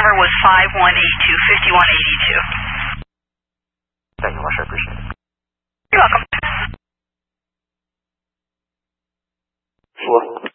number was 5182, 5182. Thank you much, I appreciate it. You're welcome. Sure.